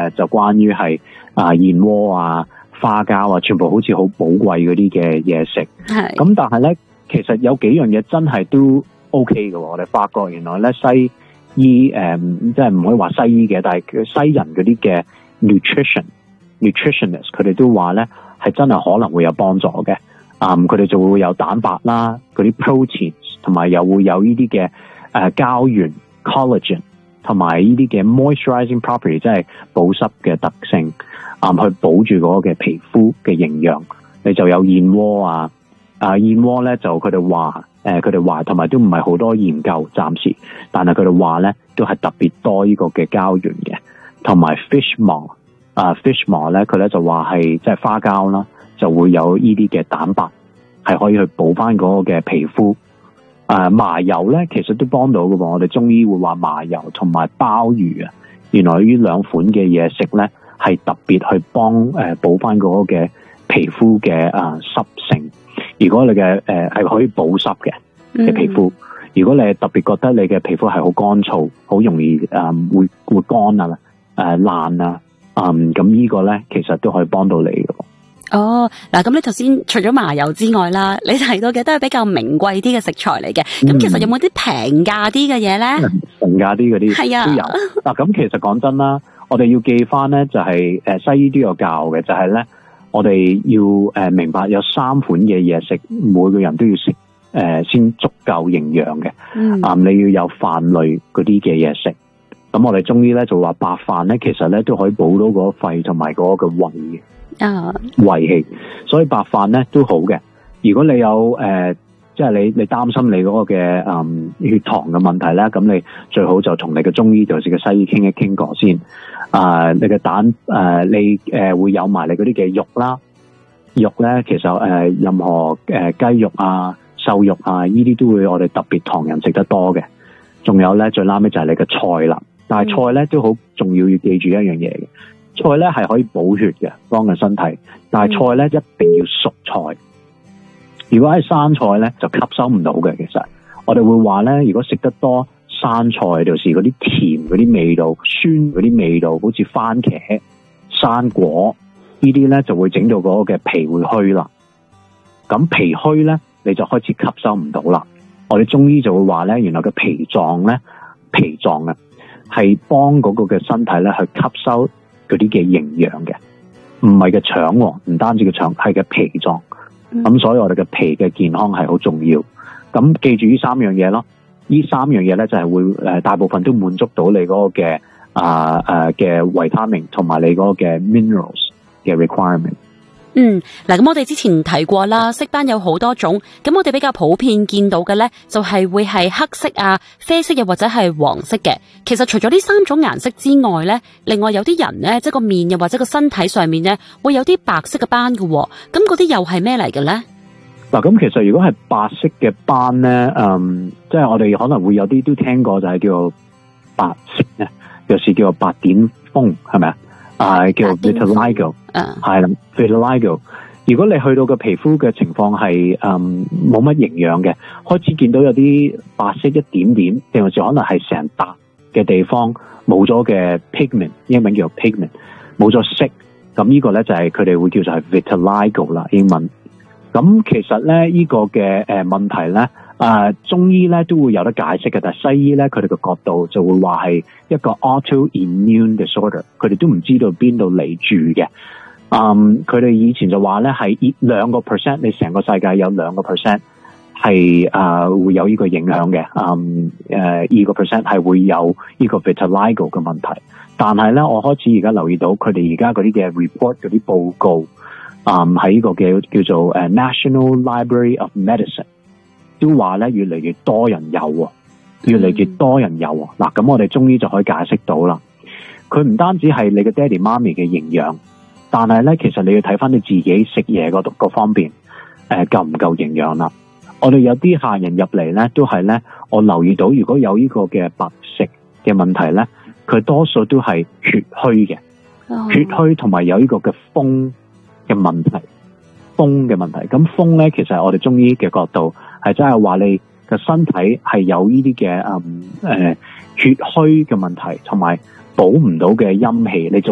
就關於係燕窩啊、花膠啊，全部好似好寶貴嗰啲嘅嘢食。係咁，但係咧，其實有幾樣嘢真係都 OK 嘅。我哋發覺原來咧西醫即係唔可以話西醫嘅，但係西人嗰啲嘅 nutritionist 佢哋都話咧係真係可能會有幫助嘅。佢哋就會有蛋白啦，嗰啲 protein， 同埋又會有呢啲嘅膠原 collagen， 同埋呢啲嘅 moisturizing property， 即係保濕嘅特性，去保住嗰個嘅皮膚嘅營養。你就有燕窩啊，燕窩咧就佢哋話同埋都唔係好多研究暫時，但係佢哋話咧都係特別多呢個嘅膠原嘅，同埋 fish maw，fish maw 咧佢咧就話係即係花膠啦。就會有呢啲嘅蛋白係可以去補翻嗰個嘅皮膚。麻油咧其實都幫到嘅喎，我哋中醫會話麻油同埋鮑魚啊，原來呢兩款嘅嘢食咧係特別去幫補翻嗰個嘅皮膚嘅濕性。如果你嘅係可以保濕嘅皮膚，如果你係特別覺得你嘅皮膚係好乾燥，好容易會乾啊爛啊，咁呢個咧其實都可以幫到你嘅。 哦，嗱，咁你頭先除咗麻油之外啦，你提到嘅都係比較名貴啲嘅食材嚟嘅。咁其實有冇啲平價啲嘅嘢咧？ 平價啲嗰啲係啊， 都有。嗱，咁其實講真啦，我哋要記翻咧，就係西醫都有教嘅，就係咧，我哋要明白有3款嘅嘢食，每個人都要食先足夠營養嘅。你要有飯類嗰啲嘅嘢食。咁我哋中醫咧就話白飯咧，其實咧都可以補到嗰個肺同埋嗰個嘅胃嘅。胃氣，所以白飯咧都好嘅。如果你有即係你擔心你嗰個嘅血糖嘅問題咧，咁你最好就同你嘅中醫就是個西醫傾一傾過先。你嘅蛋你會有埋你嗰啲嘅肉啦，肉咧其實任何雞肉啊、瘦肉啊，呢啲都會我哋特別唐人食得多嘅。仲有咧最啱咧就係你嘅菜啦，但係菜咧都好重要，要記住一樣嘢嘅。菜咧係可以補血嘅，幫個身體。但係菜咧一定要熟菜。如果係生菜咧，就吸收唔到嘅。其實我哋會話咧，如果食得多生菜，就是嗰啲甜嗰啲味道、酸嗰啲味道，好似番茄、生果呢啲咧，就會整到嗰個嘅脾會虛啦。咁脾虛咧，你就開始吸收唔到啦。我哋中醫就會話咧，原來個脾臟啊，係幫嗰個嘅身體咧去吸收嗰啲嘅營養嘅，唔係嘅腸，唔單止嘅腸，係嘅脾臟。咁所以我哋嘅脾嘅健康係好重要。咁記住呢3樣嘢咯，呢3樣嘢咧就係會大部分都滿足到你嗰個嘅嘅維他命同埋你嗰個嘅 minerals 嘅 requirement。 嗱，咁我哋之前提過啦，色斑有好多種，咁我哋比較普遍見到嘅咧，就係會係黑色啊、啡色又或者係黃色嘅。其實除咗呢3種顏色之外咧，另外有啲人咧，即係個面又或者個身體上面咧，會有啲白色嘅斑嘅。咁嗰啲又係咩嚟嘅咧？ 嗱，咁其實如果係白色嘅斑咧，即係我哋可能會有啲都聽過，就係叫做白色咧，有時叫做白點風，係咪啊？叫 vitiligo， 係啦 vitiligo。如果你去到個皮膚嘅情況係冇乜營養嘅，開始見到有啲白色一點點，定還是可能係成笪嘅地方冇咗嘅 pigment， 英文叫做 pigment， 冇咗色，咁呢個咧就係佢哋會叫做係 vitiligo 啦，英文。咁其實咧呢個嘅問題咧，中醫咧都會有得解釋嘅，但係西醫咧佢哋嘅角度就會話係一個 autoimmune disorder， 佢哋都唔知道邊度嚟住嘅。佢哋以前就話咧係2%，你成個世界有2%係會有呢個影響嘅，2% 係會有呢個 vitiligo 嘅問題。但係咧，我開始而家留意到佢哋而家嗰啲嘅 report 嗰啲報告，喺呢個叫做National Library of Medicine 都話咧越嚟越多人有，越嚟越多人有。嗱，咁我哋中醫就可以解釋到啦。佢唔單止係你嘅爹哋媽咪嘅營養，但係咧，其實你要睇翻你自己食嘢嗰方面，夠唔夠營養啦？我哋有啲客人入嚟咧，都係咧，我留意到如果有呢個嘅白色嘅問題咧，佢多數都係血虛嘅，血虛同埋有呢個嘅風嘅問題，風嘅問題。咁風咧，其實我哋中醫嘅角度係真係話你嘅身體係有呢啲嘅血虛嘅問題，同埋補唔到嘅陰氣，你就